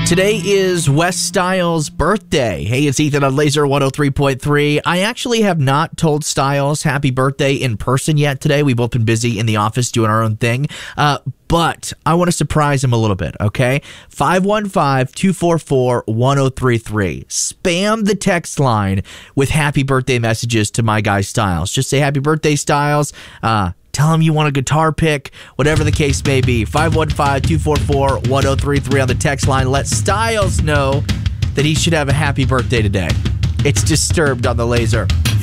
Today is Wes Styles' birthday. Hey, it's Ethan on Laser 103.3. I actually have not told Styles happy birthday in person yet today. We've both been busy in the office doing our own thing. But I want to surprise him a little bit, okay? 515-244-1033. Spam the text line with happy birthday messages to my guy Styles. Just say happy birthday, Styles. Tell him you want a guitar pick, whatever the case may be. 515-244-1033 on the text line. Let Styles know that he should have a happy birthday today. It's Disturbed on the Laser.